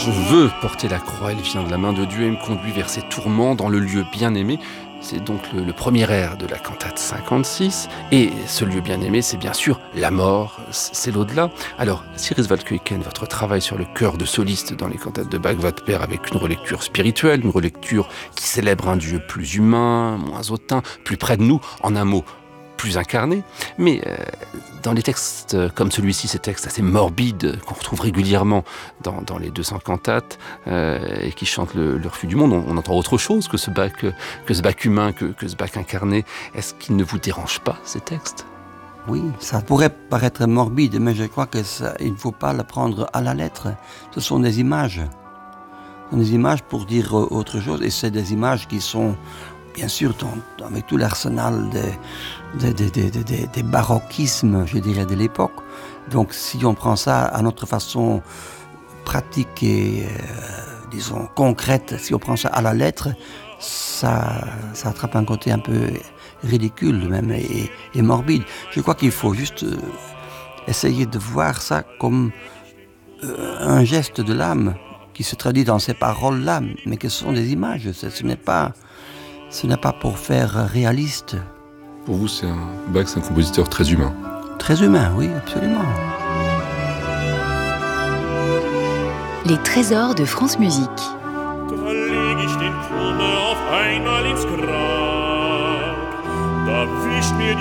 Je veux porter la croix, elle vient de la main de Dieu et me conduit vers ses tourments dans le lieu bien-aimé. C'est donc le premier air de la cantate 56. Et ce lieu bien-aimé, c'est bien sûr la mort, c'est l'au-delà. Alors, Cyrus Waldkeuken, votre travail sur le chœur de soliste dans les cantates de Bach va de pair avec une relecture spirituelle, une relecture qui célèbre un Dieu plus humain, moins hautain, plus près de nous, en un mot, plus incarné. Mais dans les textes comme celui-ci, ces textes assez morbides qu'on retrouve régulièrement dans les 200 cantates et qui chantent le refus du monde, on entend autre chose que ce Bach humain, que ce Bach incarné. Est-ce qu'il ne vous dérange pas, ces textes ? Oui, ça pourrait paraître morbide, mais je crois qu'il ne faut pas le prendre à la lettre. Ce sont des images. Ce sont des images pour dire autre chose, et c'est des images qui sont, bien sûr, avec tout l'arsenal des baroquismes, je dirais, de l'époque. Donc, si on prend ça à notre façon pratique et, disons, concrète, si on prend ça à la lettre, ça attrape un côté un peu ridicule même et morbide. Je crois qu'il faut juste essayer de voir ça comme un geste de l'âme qui se traduit dans ces paroles-là, mais que ce sont des images. Ce n'est pas pour faire réaliste. Pour vous, Bach, c'est un compositeur très humain. Très humain, oui, absolument. Les trésors de France Musique. Da leg ich den Kummer auf einmal ins Grab. Da wischt mir